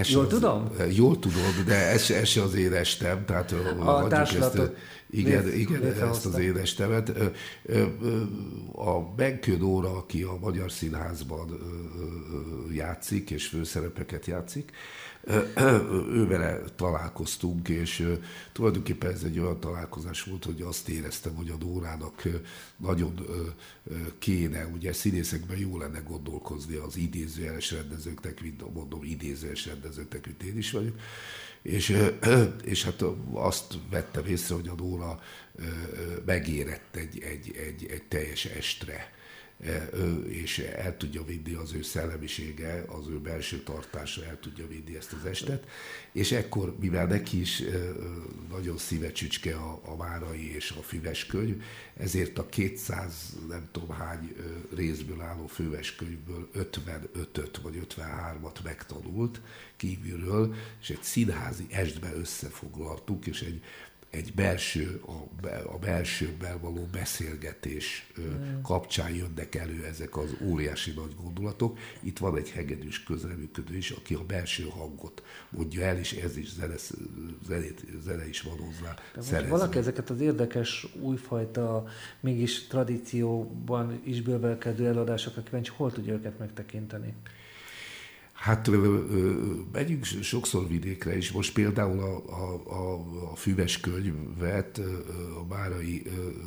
Jól tudom? Jól tudod, de ez se az én estem, tehát A társulatot igen, ezt az én estemet. A Benkő Nóra, aki a Magyar Színházban játszik, és főszerepeket játszik, ő vele találkoztunk, és tulajdonképpen ez egy olyan találkozás volt, hogy azt éreztem, hogy a Nórának nagyon kéne, ugye színészekben jó lenne gondolkozni az idézőjeles rendezőknek, mint mondom, idézőjeles rendezőknek, mint én is vagyok, és hát azt vettem észre, hogy a Nóra megérett egy teljes estre, és el tudja vinni az ő szellemisége, az ő belső tartása, el tudja vinni ezt az estet, és ekkor, mivel neki is nagyon szívecsücske a Márai és a Füveskönyv, ezért a 200 nem tudom hány részből álló füveskönyvből 55-öt vagy 53-at megtanult kívülről, és egy színházi estbe összefoglaltuk, és egy belső, a belsőbbel való beszélgetés kapcsán jönnek elő ezek az óriási nagy gondolatok. Itt van egy hegedűs közreműködő is, aki a belső hangot mondja el, és ez is zene is van hozzá szerezve. Valaki ezeket az érdekes, újfajta, mégis tradícióban is bővelkedő előadásokat kíváncsi, hol tudja őket megtekinteni? Hát megyünk sokszor vidékre is. Most például a Füveskönyvet a Márai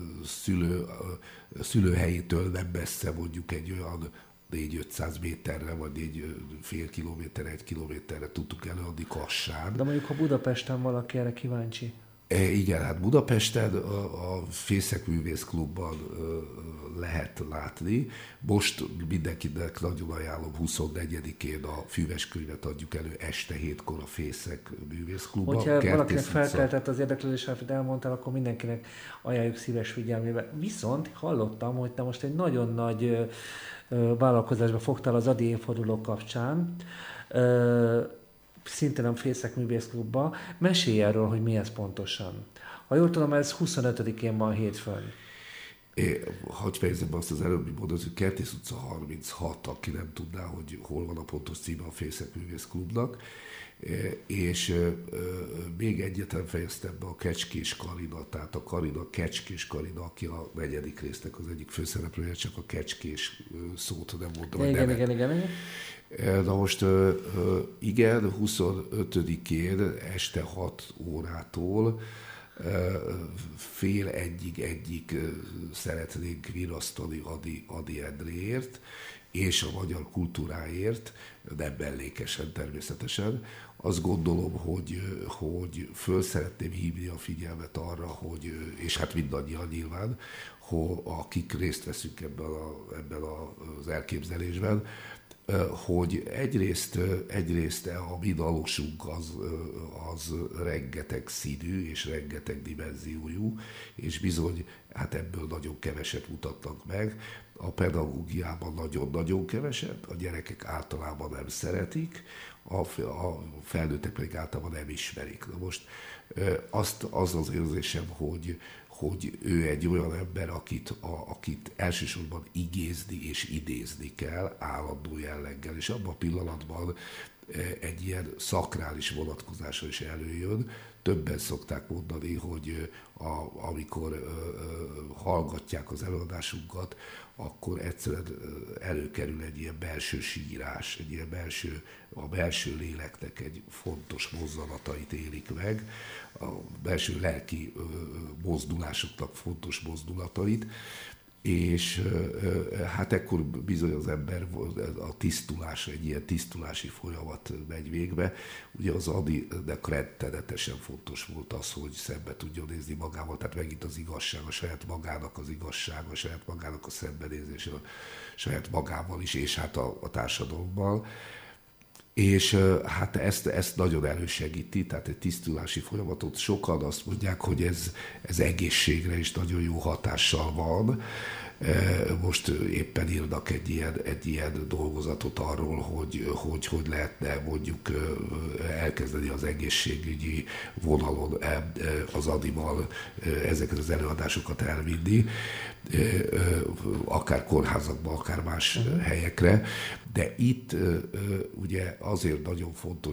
szülőhelyétől nem messze, mondjuk egy olyan 400-500 méterre, vagy fél kilométerre, 1 kilométerre tudtuk előadni Kassán. De mondjuk, ha Budapesten valaki erre kíváncsi. Igen, hát Budapesten a Fészekművész Klubban lehet látni. Most mindenkinek nagyon ajánlom, 24-én a Füveskönyvet adjuk elő este 7-kor a Fészekművész Klubban. Hogyha valakinek felkeltett az érdeklődés, amit elmondtál, akkor mindenkinek ajánljuk szíves figyelmébe. Viszont hallottam, hogy te most egy nagyon nagy vállalkozásba fogtál az Adi évforduló kapcsán, szintén a Fészekművész Klubba. Mesélj erről, hogy mi ez pontosan. Ha jól tudom, ez 25-én van hétfőn. Hadd fejezem be azt az előbbi mondat, hogy Kertész utca 36, aki nem tudná, hogy hol van a pontos címe a Fészekművész Klubnak. És még egyetlen fejeztem be a Kecskés Karina, tehát a Karina, Kecskés Karina, aki a 4. résznek az egyik főszereplője, csak a Kecskés szót nem mondtam, hogy nevet. Igen. Na most igen, 25-én este 6 órától fél egyig szeretnénk virasztani Ady Endréért, és a magyar kultúráért, nem mellékesen természetesen. Azt gondolom, hogy föl szeretném hívni a figyelmet arra, hogy, és hát mindannyian nyilván, akik részt veszünk ebben az elképzelésben, hogy egyrészt a mi dalosunk az rengeteg színű és rengeteg dimenziójú, és bizony, hát ebből nagyon keveset mutatnak meg. A pedagógiában nagyon-nagyon keveset, a gyerekek általában nem szeretik, a felnőttek pedig általában nem ismerik. Na most az érzésem, hogy ő egy olyan ember, akit elsősorban igézni és idézni kell állandó jelleggel, és abban a pillanatban egy ilyen szakrális vonatkozása is előjön. Többen szokták mondani, hogy amikor hallgatják az előadásunkat, akkor egyszerűen előkerül egy ilyen belső sírás, egy ilyen a belső léleknek egy fontos mozzanatait élik meg, a belső lelki mozdulásoknak fontos mozdulatait, és hát ekkor bizony az ember a tisztulás, egy ilyen tisztulási folyamat megy végbe. Ugye az Adinek rettenetesen fontos volt az, hogy szembe tudjon nézni magával, tehát megint az igazság, a saját magának az igazság, a saját magának a szembenézés, a saját magával is, és hát a társadalommal. És hát ezt nagyon elősegíti, tehát egy tisztulási folyamatot. Sokan azt mondják, hogy ez egészségre is nagyon jó hatással van. Most éppen írnak egy ilyen dolgozatot arról, hogy lehetne mondjuk elkezdeni az egészségügyi vonalon az Adival ezeket az előadásokat elvinni, akár kórházakba, akár más helyekre. De itt ugye azért nagyon fontos